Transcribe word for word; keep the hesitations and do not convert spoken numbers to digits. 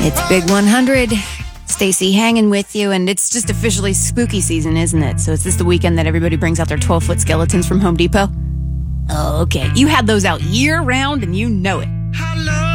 It's Big one hundred. Stacy hanging with you, and it's just officially spooky season, isn't it? So is this the weekend that everybody brings out their twelve-foot skeletons from Home Depot? Oh, okay. You had those out year-round, and you know it.